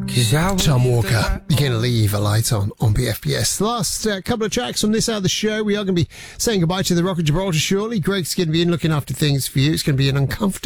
Tom Walker, you're going to leave a light on BFBS. The last couple of tracks from this hour of the show, we are going to be saying goodbye to the Rock of Gibraltar shortly. Greg's going to be in looking after things for you. It's going to be an uncomfortable